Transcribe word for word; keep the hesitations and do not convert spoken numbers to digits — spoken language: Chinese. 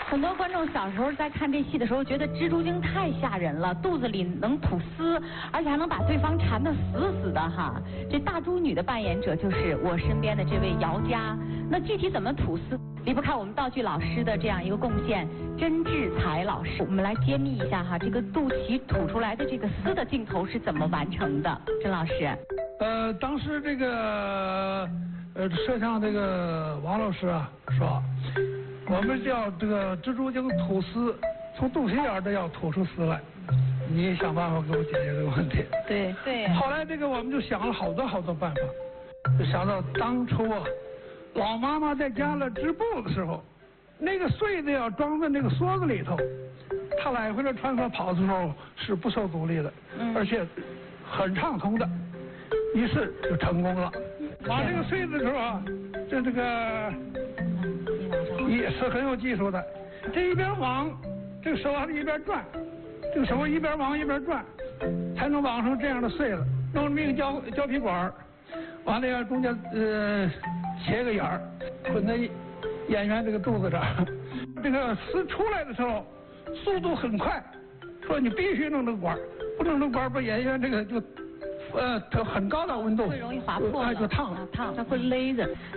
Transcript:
很多观众小时候在看这戏的时候，觉得蜘蛛精太吓人了，肚子里能吐丝，而且还能把对方缠得死死的哈。这大猪女的扮演者就是我身边的这位姚佳。那具体怎么吐丝，离不开我们道具老师的这样一个贡献，甄志才老师。我们来揭秘一下哈，这个肚脐吐出来的这个丝的镜头是怎么完成的？甄老师。 呃，当时这个呃摄像这个王老师啊说。我们叫这个蜘蛛精吐丝，从肚脐眼这要吐出丝来，你想办法给我解决这个问题。 对对。 后来这个我们就想了好多好多办法，就想到当初啊，老妈妈在家里织布的时候，那个穗子要装在那个梭子里头，她来回的穿梭跑的时候是不受阻力的，嗯、而且很畅通的，于是就成功了。把这个穗子的时候啊，这这个。也是很有技术的，这一边网，这个手还得一边转，这个手一边网一边转，才能网成这样的穗子。弄这么一个胶胶皮管，完了要中间呃切个眼儿，捆在演员这个肚子这儿。这个丝出来的时候，速度很快，说你必须弄这个管，不弄这个管，把演员这个就呃很高的温度会容易划破了， 就烫了， 烫，它会勒着。